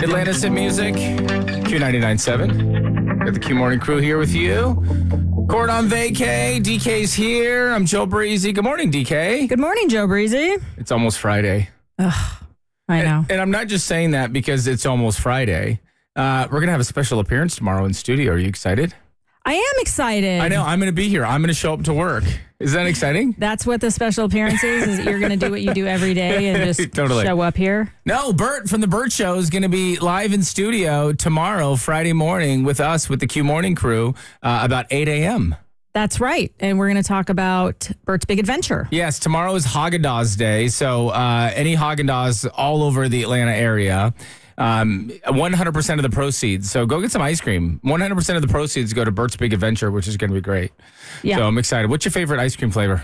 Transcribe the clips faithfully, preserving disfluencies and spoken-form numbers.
Atlantis in Music, Q ninety-nine point seven. Got the Q Morning Crew here with you. Court on vacay. D K's here. I'm Joe Breezy. Good morning, D K. Good morning, Joe Breezy. It's almost Friday. Ugh, I know. And, and I'm not just saying that because it's almost Friday. Uh, we're going to have a special appearance tomorrow in studio. Are you excited? I am excited. I know. I'm going to be here. I'm going to show up to work. Is that exciting? That's what the special appearance is, is that you're going to do what you do every day and just Totally. show up here? No, Bert from The Bert Show is going to be live in studio tomorrow, Friday morning, with us, with the Q Morning Crew, uh, about eight a.m. That's right. And we're going to talk about Bert's Big Adventure. Yes, tomorrow is Haagen-Dazs Day. So uh, any Haagen-Dazs all over the Atlanta area, um, one hundred percent of the proceeds. So go get some ice cream. one hundred percent of the proceeds go to Bert's Big Adventure, which is going to be great. Yeah. So I'm excited. What's your favorite ice cream flavor?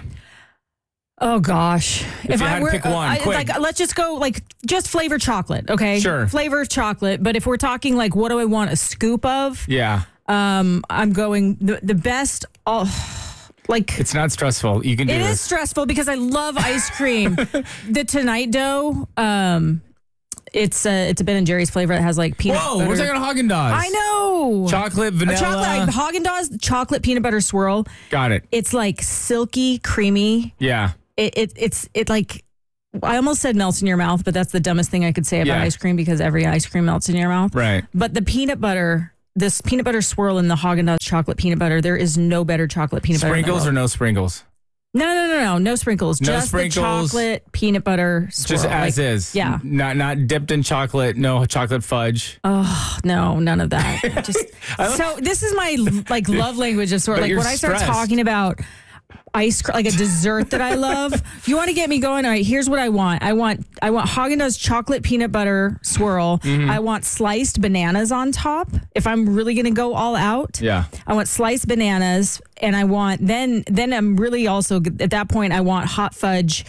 Oh, gosh. If, you had to pick one, I, quick. like, let's just go, like, just flavored chocolate, okay? Sure. Flavor of chocolate. But if we're talking, like, what do I want a scoop of? Yeah. Um, I'm going, the, the best, oh, like... It's not stressful. You can do It this. is stressful because I love ice cream. The Tonight Dough, um, it's a, it's a Ben and Jerry's flavor that has like peanut Whoa, butter. we're talking Haagen-Dazs. I know. Chocolate, vanilla. A chocolate, Haagen-Dazs chocolate peanut butter swirl. Got it. It's like silky, creamy. Yeah. It, it it's it like I almost said melts in your mouth, but that's the dumbest thing I could say about Yeah. ice cream because every ice cream melts in your mouth. Right. But the peanut butter, this peanut butter swirl in the Haagen-Dazs chocolate peanut butter, there is no better chocolate peanut butter. Sprinkles or no sprinkles? No, no, no, no, no sprinkles. No just sprinkles. the chocolate peanut butter swirl. Just as Like, is. Yeah. N- Not not dipped in chocolate. No chocolate fudge. Oh no, none of that. Just so this is my like love language of sort. But Like you're when I start stressed. talking about ice cream, like a dessert that I love. If you want to get me going, all right, here's what I want. I want I want Haagen-Dazs chocolate peanut butter swirl. Mm-hmm. I want sliced bananas on top. If I'm really gonna go all out, Yeah. I want sliced bananas, and I want then then I'm really also at that point I want hot fudge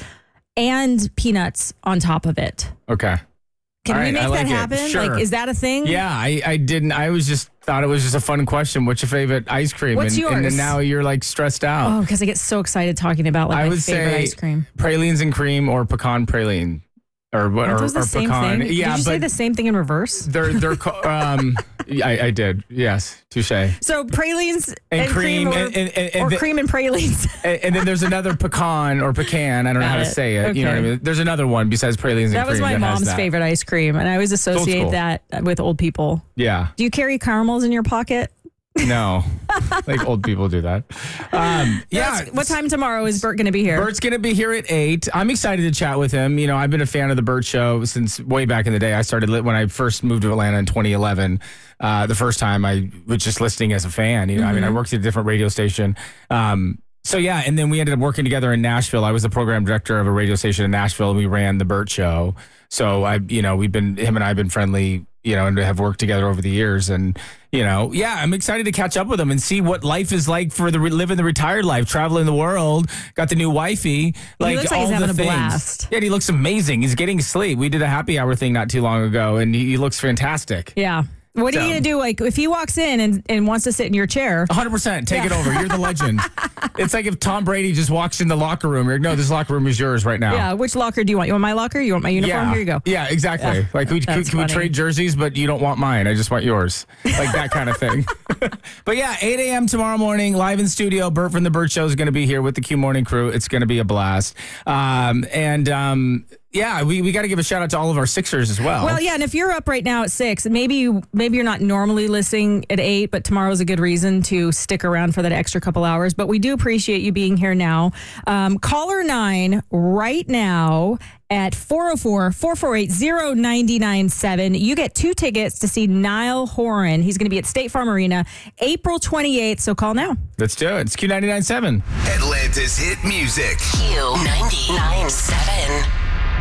and peanuts on top of it. Okay. Can All we right, make I like that it. happen? Sure. Like, is that a thing? Yeah, I, I didn't. I was just thought it was just a fun question. What's your favorite ice cream? What's and, And yours? then now you're like stressed out. Oh, because I get so excited talking about like I my would favorite say ice cream. pralines and cream or pecan praline, or what? Aren't Or, those the or same pecan. thing? Yeah, Did you but say the same thing in reverse? they're they're. co- um, I, I did. Yes, touche. And, So pralines and, And cream or, and- and- and- and or the- cream and pralines. and then there's another pecan or pecan. I don't know Got how to it. say it. You know what I Okay. mean? There's another one besides pralines and That cream was my that has mom's that. favorite ice cream, and I always associate school. that with old people. Yeah. Do you carry caramels in your pocket? No. Like old people do that. Um, yeah. That's- What time tomorrow is Bert going to be here? Bert's going to be here at eight. I'm excited to chat with him. You know, I've been a fan of the Bert Show since way back in the day. I started li- when I first moved to Atlanta in twenty eleven. Uh, the first time I was just listening as a fan. You know, I mean, I worked at a different radio station. Um, so, yeah, and then we ended up working together in Nashville. I was the program director of a radio station in Nashville, and we ran the Bert Show. So, I, you know, we've been, him and I have been friendly, you know, and have worked together over the years. And, you know, yeah, I'm excited to catch up with him and see what life is like for the living the retired life, traveling the world. Got the new wifey. Like, looks like all he's the having a things. blast. Yeah, and he looks amazing. He's getting sleep. We did a happy hour thing not too long ago, and he, he looks fantastic. Yeah. What are So- you going to do? Like, if he walks in and, and wants to sit in your chair, one hundred percent. Take it over. You're the legend. It's like if Tom Brady just walks in the locker room. You're like, no, this locker room is yours right now. yeah, which locker do you want? You want my locker? You want my uniform? Yeah. Here you go. Yeah, exactly. Yeah. Like, we, can, That's can we funny. trade jerseys, but you don't want mine. I just want yours. Like that kind of thing. But yeah, eight a.m. tomorrow morning, live in studio. Bert from The Bert Show is going to be here with the Q Morning Crew. It's going to be a blast. Um, and um, yeah, we, we got to give a shout out to all of our Sixers as well. Well, yeah, and if you're up right now at six, maybe you maybe you're not normally listening at eight, but tomorrow's a good reason to stick around for that extra couple hours. But we do appreciate you being here now. Um, caller nine right now at four oh four, four four eight, oh nine nine seven. You get two tickets to see Niall Horan. He's going to be at State Farm Arena April twenty-eighth. So call now. Let's do it. It's Q ninety-nine point seven. Atlanta's hit music. Q ninety-nine point seven.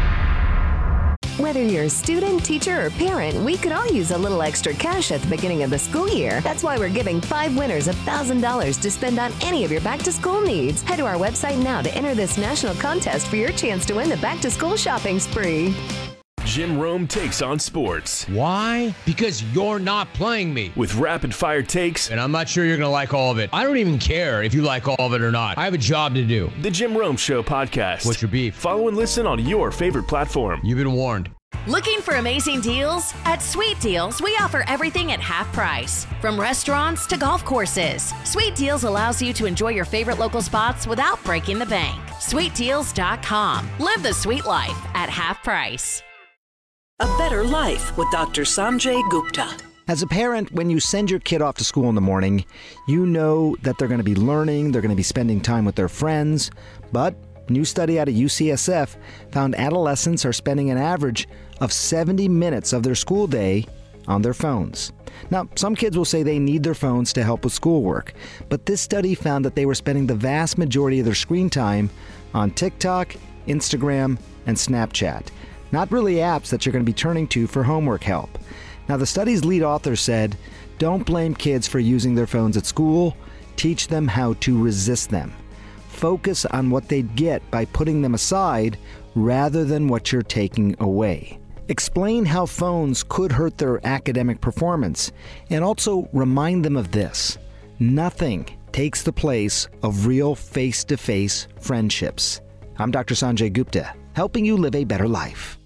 Whether you're a student, teacher, or parent, we could all use a little extra cash at the beginning of the school year. That's why we're giving five winners one thousand dollars to spend on any of your back-to-school needs. Head to our website now to enter this national contest for your chance to win the back-to-school shopping spree. Jim Rome takes on sports Why? Because you're not playing me. with rapid fire takes. And I'm not sure you're going to like all of it. I don't even care if you like all of it or not. I have a job to do. The Jim Rome Show podcast. What's your beef? Follow and listen on your favorite platform. You've been warned. Looking for amazing deals? At Sweet Deals, we offer everything at half price. From restaurants to golf courses, Sweet Deals allows you to enjoy your favorite local spots without breaking the bank. sweet deals dot com. Live the sweet life at half price. A better life with Doctor Sanjay Gupta. As a parent, when you send your kid off to school in the morning, you know that they're going to be learning, they're going to be spending time with their friends. But a new study out of U C S F found adolescents are spending an average of seventy minutes of their school day on their phones. Now, some kids will say they need their phones to help with schoolwork, but this study found that they were spending the vast majority of their screen time on TikTok, Instagram, and Snapchat. Not really apps that you're going to be turning to for homework help. Now, the study's lead author said, don't blame kids for using their phones at school. Teach them how to resist them. Focus on what they'd get by putting them aside rather than what you're taking away. Explain how phones could hurt their academic performance, and also remind them of this: nothing takes the place of real face-to-face friendships. I'm Doctor Sanjay Gupta, helping you live a better life.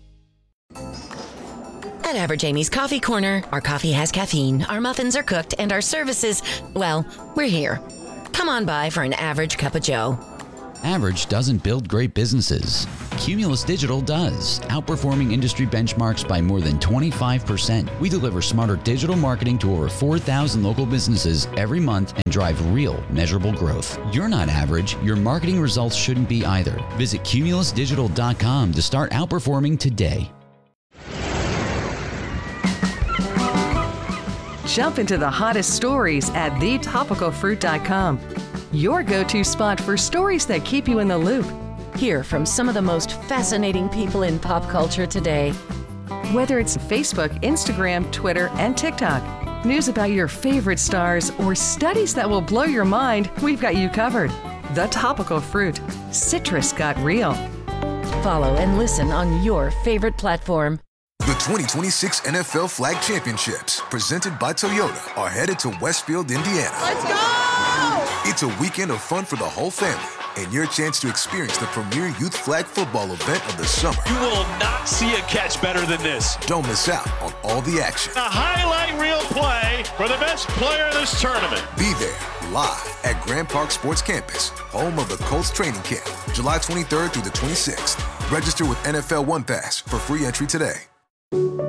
At Average Amy's Coffee Corner, our coffee has caffeine, our muffins are cooked, and our services, well, we're here. Come on by for an average cup of joe. Average doesn't build great businesses. Cumulus Digital does, outperforming industry benchmarks by more than twenty-five percent. We deliver smarter digital marketing to over four thousand local businesses every month and drive real, measurable growth. You're not average. Your marketing results shouldn't be either. Visit cumulus digital dot com to start outperforming today. Jump into the hottest stories at the topical fruit dot com. Your go-to spot for stories that keep you in the loop. Hear from some of the most fascinating people in pop culture today. Whether it's Facebook, Instagram, Twitter, and TikTok, news about your favorite stars, or studies that will blow your mind, we've got you covered. The Topical Fruit. Citrus got real. Follow and listen on your favorite platform. The twenty twenty-six N F L Flag Championships, presented by Toyota, are headed to Westfield, Indiana. Let's go! It's a weekend of fun for the whole family, and your chance to experience the premier youth flag football event of the summer. You will not see a catch better than this. Don't miss out on all the action. A highlight reel play for the best player in this tournament. Be there, live at Grand Park Sports Campus, home of the Colts training camp, July twenty-third through the twenty-sixth. Register with N F L One Pass for free entry today.